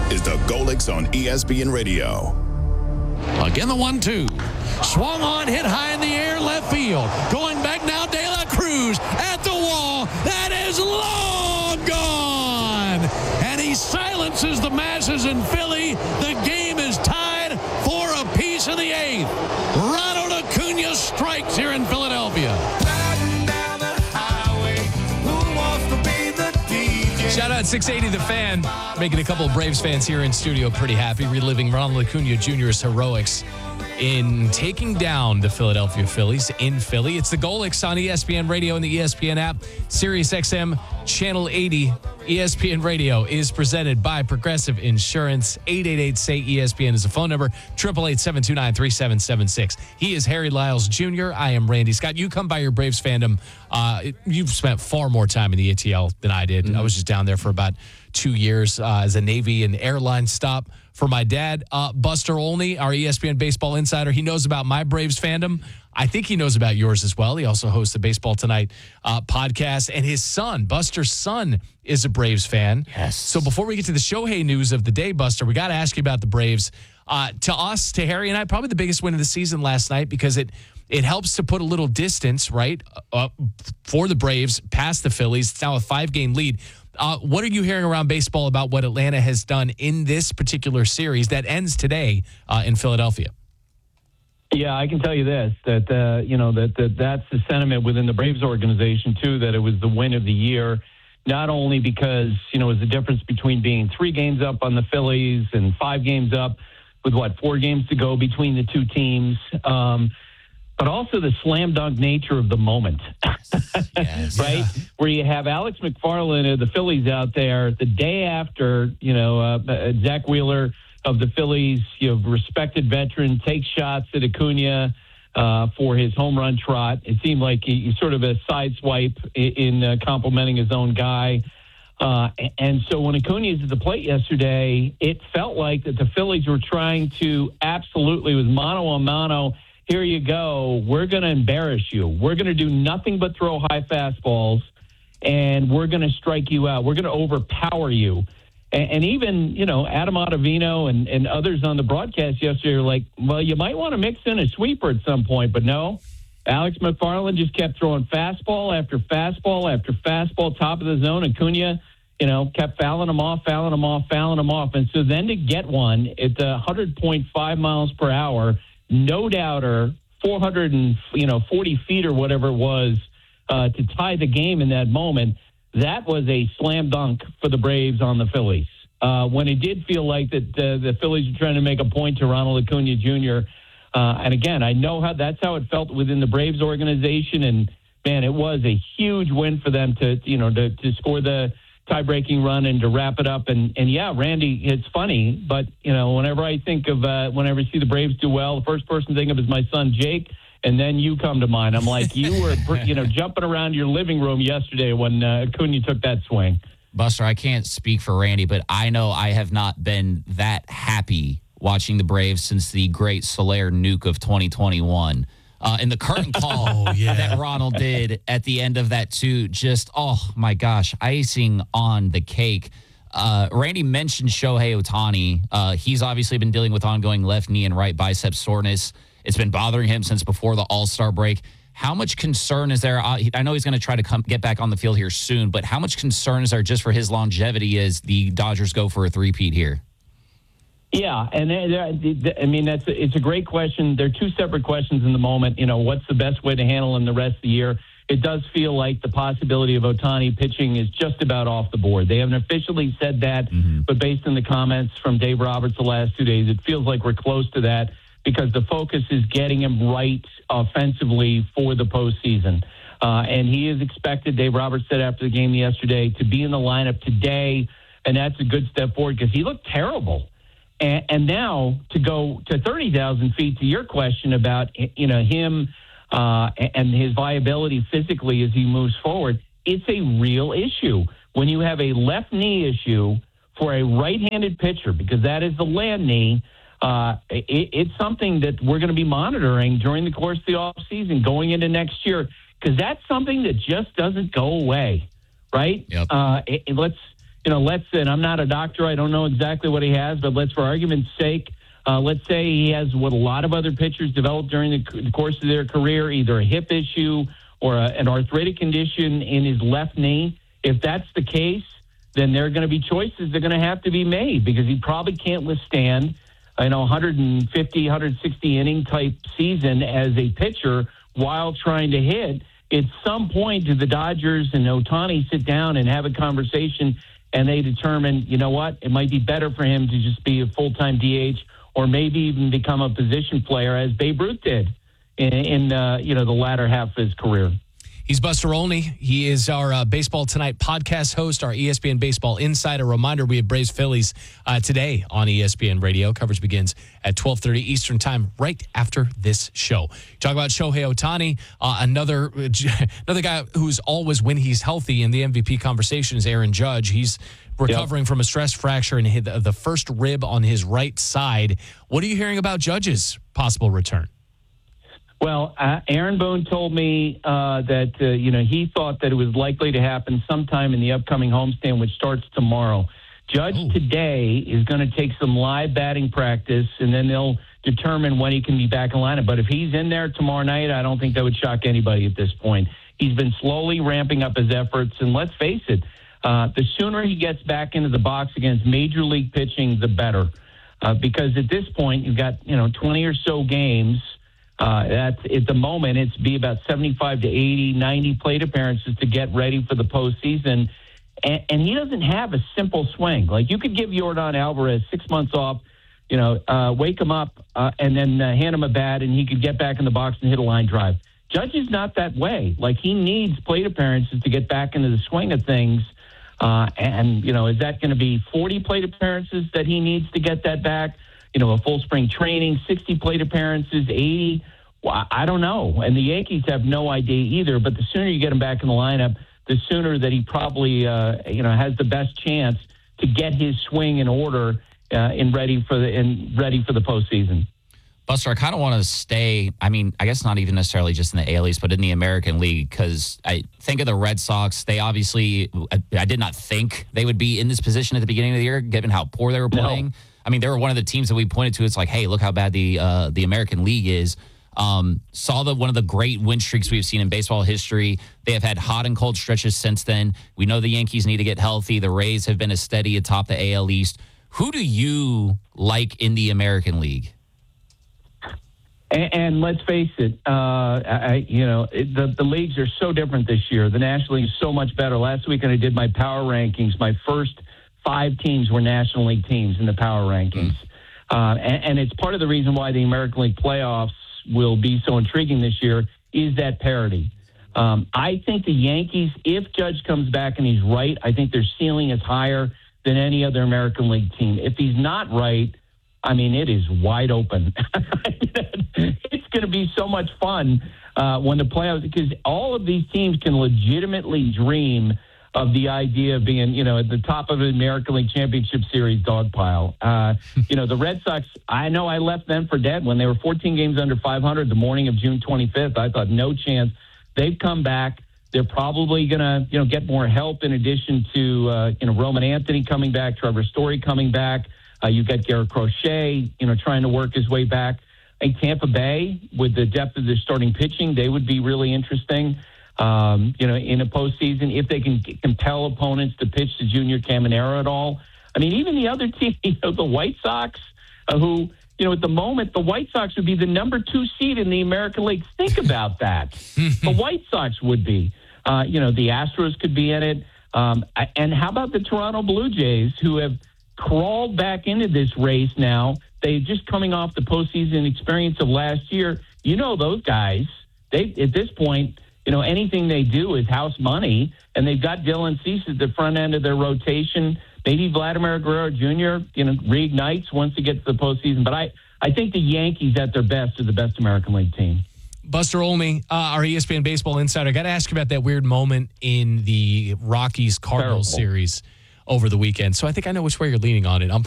is the Golics on ESPN Radio. Again, the 1-2. Swung on, hit high in the air, left field. Going back now, De La Cruz at the wall. That is long gone. And he silences the masses in Philly. The game is tied for a piece of the eighth. Ronald Acuna strikes here in Philadelphia. Shout out 680 The Fan, making a couple of Braves fans here in studio pretty happy, reliving Ronald Acuna Jr.'s heroics in taking down the Philadelphia Phillies in Philly. It's the Golics on ESPN Radio and the ESPN app. Sirius XM Channel 80. ESPN Radio is presented by Progressive Insurance. 888-SAY-ESPN is the phone number. 888-729-3776. He is Harry Lyles Jr. I am Randy Scott. You come by your Braves fandom. You've spent far more time in the ATL than I did. I was just down there for about 2 years as a Navy and airline stop for my dad. Buster Olney, our ESPN baseball insider, he knows about my Braves fandom. I think he knows about yours as well. He also hosts the Baseball Tonight podcast. And his son, Buster's son, is a Braves fan. Yes. So before we get to the Shohei news of the day, Buster, we got to ask you about the Braves. To us, to Harry and I, probably the biggest win of the season last night because it helps to put a little distance, right, for the Braves past the Phillies. It's now a 5-game lead. What are you hearing around baseball about what Atlanta has done in this particular series that ends today in Philadelphia? Yeah, I can tell you this, that that's the sentiment within the Braves organization, too, that it was the win of the year, not only because, it was the difference between being 3 games up on the Phillies and 5 games up with, 4 games to go between the two teams, but also the slam dunk nature of the moment, yes, right? Yeah. Where you have Alex McFarland of the Phillies out there the day after, Zach Wheeler of the Phillies, respected veteran, takes shots at Acuna for his home run trot. It seemed like he sort of a side swipe in complimenting his own guy. And so when Acuna was at the plate yesterday, it felt like that the Phillies were trying to absolutely, with mano a mano, here you go, we're going to embarrass you. We're going to do nothing but throw high fastballs, and we're going to strike you out. We're going to overpower you. And even, Adam Ottavino and others on the broadcast yesterday are like, well, you might want to mix in a sweeper at some point. But no, Alex McFarland just kept throwing fastball after fastball after fastball, top of the zone. Acuna, kept fouling them off. And so then to get one at 100.5 miles per hour, no doubter, 440 feet or whatever it was to tie the game in that moment, that was a slam dunk for the Braves on the Phillies. When it did feel like that the Phillies were trying to make a point to Ronald Acuna Jr. And again, I know that's how it felt within the Braves organization. And man, it was a huge win for them to score the tie-breaking run and to wrap it up. And yeah, Randy, it's funny, but whenever I think of whenever I see the Braves do well, the first person to think of is my son Jake. And then you come to mind. I'm like, you were, jumping around your living room yesterday when Acuna took that swing. Buster, I can't speak for Randy, but I know I have not been that happy watching the Braves since the great Soler nuke of 2021. And the curtain call that Ronald did at the end of that, too, just, oh, my gosh, icing on the cake. Randy mentioned Shohei Ohtani. He's obviously been dealing with ongoing left knee and right bicep soreness. It's been bothering him since before the All-Star break. How much concern is there? I know he's going to try to get back on the field here soon, but how much concern is there just for his longevity as the Dodgers go for a three-peat here? Yeah, and it's a great question. They're two separate questions in the moment. What's the best way to handle him the rest of the year? It does feel like the possibility of Ohtani pitching is just about off the board. They haven't officially said that, but based on the comments from Dave Roberts the last 2 days, it feels like we're close to that, because the focus is getting him right offensively for the postseason. And he is expected, Dave Roberts said after the game yesterday, to be in the lineup today, and that's a good step forward because he looked terrible. And now to go to 30,000 feet, to your question about him and his viability physically as he moves forward, it's a real issue. When you have a left knee issue for a right-handed pitcher, because that is the land knee, it's something that we're going to be monitoring during the course of the offseason going into next year, because that's something that just doesn't go away, right? Yep. and I'm not a doctor. I don't know exactly what he has, but let's, for argument's sake, let's say he has what a lot of other pitchers develop during the course of their career, either a hip issue or an arthritic condition in his left knee. If that's the case, then there are going to be choices that are going to have to be made because he probably can't withstand 150, 160 inning type season as a pitcher while trying to hit. At some point, do the Dodgers and Ohtani sit down and have a conversation and they determine, you know what, it might be better for him to just be a full-time DH or maybe even become a position player as Babe Ruth did in the latter half of his career. He's Buster Olney. He is our Baseball Tonight podcast host, our ESPN Baseball Insider. Reminder, we have Braves Phillies today on ESPN Radio. Coverage begins at 12:30 Eastern Time, right after this show. Talk about Shohei Ohtani, another guy who's always, when he's healthy in the MVP conversation, is Aaron Judge. He's recovering from a stress fracture in the first rib on his right side. What are you hearing about Judge's possible return? Well, Aaron Boone told me that he thought that it was likely to happen sometime in the upcoming homestand, which starts tomorrow. Judge today is going to take some live batting practice, and then they'll determine when he can be back in lineup. But if he's in there tomorrow night, I don't think that would shock anybody at this point. He's been slowly ramping up his efforts, and let's face it, the sooner he gets back into the box against major league pitching, the better. Because at this point, you've got 20 or so games. That's at the moment, it's be about 75 to 80, 90 plate appearances to get ready for the postseason. And he doesn't have a simple swing. Like you could give Yordan Alvarez 6 months off, wake him up and then hand him a bat and he could get back in the box and hit a line drive. Judge is not that way. Like he needs plate appearances to get back into the swing of things. Is that going to be 40 plate appearances that he needs to get that back? A full spring training, 60 plate appearances, 80. Well, I don't know. And the Yankees have no idea either. But the sooner you get him back in the lineup, the sooner that he probably, has the best chance to get his swing in order and ready for the postseason. Buster, I kind of want to stay, I guess not even necessarily just in the AL East, but in the American League, because I think of the Red Sox. They obviously, I did not think they would be in this position at the beginning of the year, given how poor they were playing. No. They were one of the teams that we pointed to. It's like, hey, look how bad the American League is. Saw one of the great win streaks we've seen in baseball history. They have had hot and cold stretches since then. We know the Yankees need to get healthy. The Rays have been a steady atop the AL East. Who do you like in the American League? And let's face it, the leagues are so different this year. The National League is so much better. Last week, when I did my power rankings, my first 5 teams were National League teams in the power rankings. And it's part of the reason why the American League playoffs will be so intriguing this year is that parity. I think the Yankees, if Judge comes back and he's right, I think their ceiling is higher than any other American League team. If he's not right, it is wide open. It's going to be so much fun when the playoffs, because all of these teams can legitimately dream of the idea of being, at the top of the American League Championship Series dog pile. The Red Sox, I know I left them for dead when they were 14 games under 500 the morning of June 25th. I thought no chance. They've come back. They're probably going to, get more help in addition to, Roman Anthony coming back, Trevor Story coming back. You've got Garrett Crochet, trying to work his way back. I think Tampa Bay, with the depth of their starting pitching, they would be really interesting. In a postseason, if they can compel opponents to pitch to Junior Caminero at all. Even the other team, the White Sox, who, at the moment, the White Sox would be the number 2 seed in the American League. Think about that. The White Sox would be. The Astros could be in it. And how about the Toronto Blue Jays, who have crawled back into this race now? They're just coming off the postseason experience of last year. Those guys, they at this point, anything they do is house money, and they've got Dylan Cease at the front end of their rotation. Maybe Vladimir Guerrero Jr., reignites once he gets to the postseason. But I think the Yankees at their best are the best American League team. Buster Olney, our ESPN Baseball Insider. I got to ask you about that weird moment in the Rockies-Cardinals series over the weekend. So I think I know which way you're leaning on it.